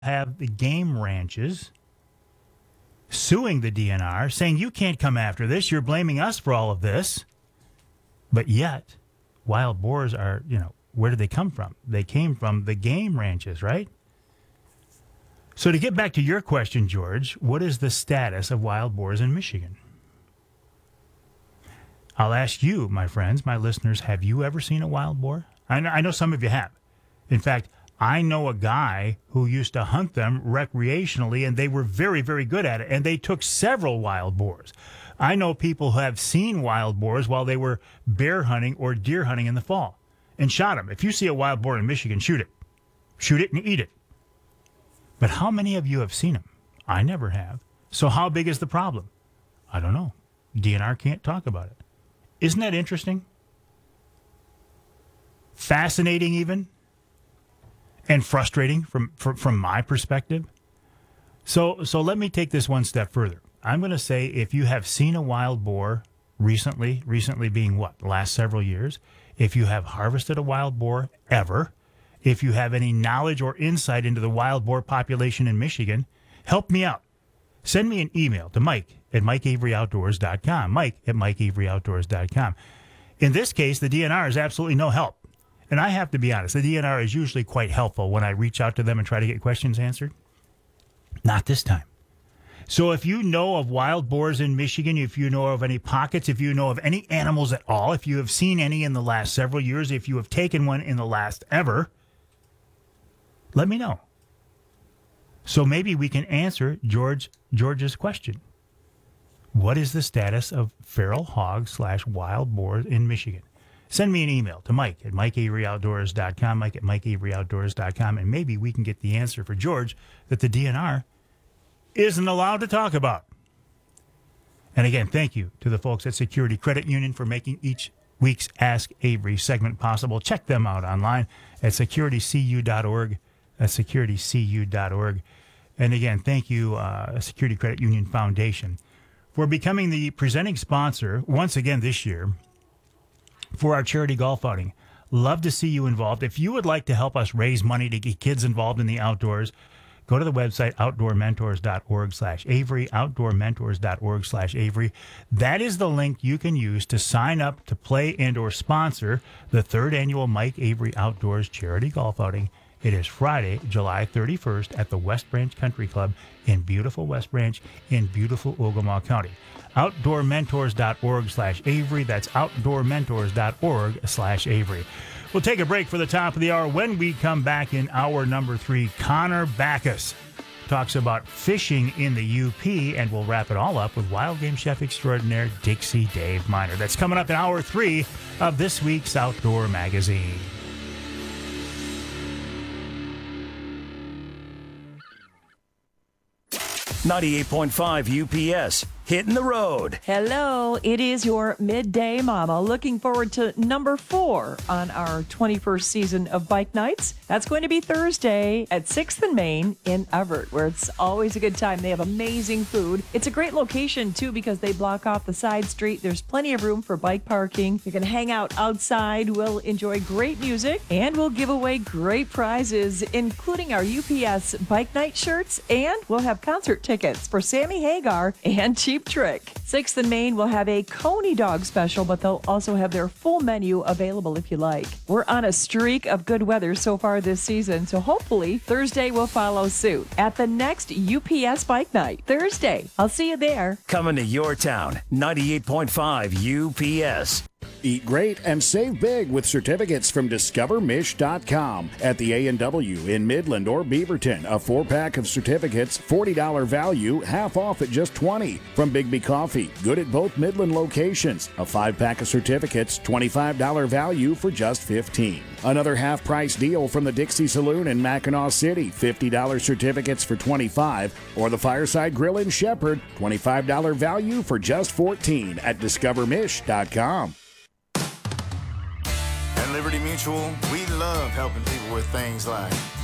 have the game ranches suing the DNR, saying you can't come after this. You're blaming us for all of this. But yet, wild boars are, where did they come from? They came from the game ranches, right? So to get back to your question, George, what is the status of wild boars in Michigan? I'll ask you, my friends, my listeners, have you ever seen a wild boar? I know some of you have. In fact, I know a guy who used to hunt them recreationally, and they were very, very good at it, and they took several wild boars. I know people who have seen wild boars while they were bear hunting or deer hunting in the fall and shot them. If you see a wild boar in Michigan, shoot it. Shoot it and eat it. But how many of you have seen them? I never have. So how big is the problem? I don't know. DNR can't talk about it. Isn't that interesting? Fascinating even? And frustrating from my perspective? So let me take this one step further. I'm going to say if you have seen a wild boar recently being what? The last several years. If you have harvested a wild boar ever, if you have any knowledge or insight into the wild boar population in Michigan, help me out. Send me an email to mike@mikeaveryoutdoors.com, mike@mikeaveryoutdoors.com. In this case, the DNR is absolutely no help. And I have to be honest, the DNR is usually quite helpful when I reach out to them and try to get questions answered. Not this time. So if you know of wild boars in Michigan, if you know of any pockets, if you know of any animals at all, if you have seen any in the last several years, if you have taken one in the last ever, let me know. So maybe we can answer George's question. What is the status of feral hogs / wild boars in Michigan? Send me an email to mike@mikeaveryoutdoors.com, mike@mikeaveryoutdoors.com, and maybe we can get the answer for George that the DNR isn't allowed to talk about. And again, thank you to the folks at Security Credit Union for making each week's Ask Avery segment possible. Check them out online at securitycu.org, securitycu.org. And again, thank you, Security Credit Union Foundation, for becoming the presenting sponsor once again this year for our charity golf outing. Love to see you involved. If you would like to help us raise money to get kids involved in the outdoors, go to the website outdoormentors.org/Avery, outdoormentors.org/Avery. That is the link you can use to sign up to play and or sponsor the third annual Mike Avery Outdoors Charity Golf Outing. It is Friday, July 31st at the West Branch Country Club in beautiful West Branch in beautiful Ogemaw County. outdoormentors.org/Avery. That's outdoormentors.org/Avery. We'll take a break for the top of the hour. When we come back in hour number 3, Connor Backus talks about fishing in the UP, and we'll wrap it all up with wild game chef extraordinaire Dixie Dave Miner. That's coming up in hour 3 of this week's Outdoor Magazine. 98.5 UPS, hitting the road. Hello, it is your Midday Mama. Looking forward to number 4 on our 21st season of Bike Nights. That's going to be Thursday at 6th and Main in Everett, where it's always a good time. They have amazing food. It's a great location, too, because they block off the side street. There's plenty of room for bike parking. You can hang out outside. We'll enjoy great music, and we'll give away great prizes, including our UPS Bike Night shirts, and we'll have concert tickets for Sammy Hagar and Cheap Trick. 6th and Main will have a Coney Dog special, but they'll also have their full menu available if you like. We're on a streak of good weather so far this season, so hopefully Thursday will follow suit at the next UPS Bike Night. Thursday. I'll see you there. Coming to your town, 98.5 UPS. Eat great and save big with certificates from DiscoverMish.com. At the A&W in Midland or Beaverton, a 4-pack of certificates, $40 value, half off at just $20. From Bigby Coffee, good at both Midland locations, a 5-pack of certificates, $25 value for just $15. Another half-price deal from the Dixie Saloon in Mackinac City, $50 certificates for $25. Or the Fireside Grill in Shepherd, $25 value for just $14 at DiscoverMish.com. At Liberty Mutual, we love helping people with things like